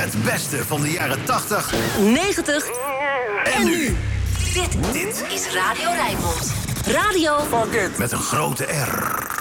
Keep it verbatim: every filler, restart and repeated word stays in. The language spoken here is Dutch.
Het beste van de jaren tachtig, negentig en nu. Dit, dit is Radio Rijnmond. Radio Met een grote R.